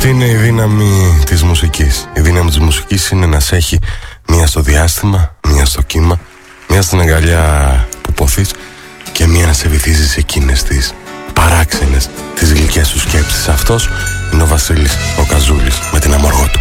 Αυτή είναι η δύναμη της μουσικής. Η δύναμη της μουσικής είναι να σε έχει μία στο διάστημα, μία στο κύμα, μία στην αγκαλιά που ποθείς και μία να σε βυθίζει σε εκείνες τις παράξενες, τις γλυκές σου σκέψεις. Αυτός είναι ο Βασίλης ο Καζούλης με την Αμοργό του.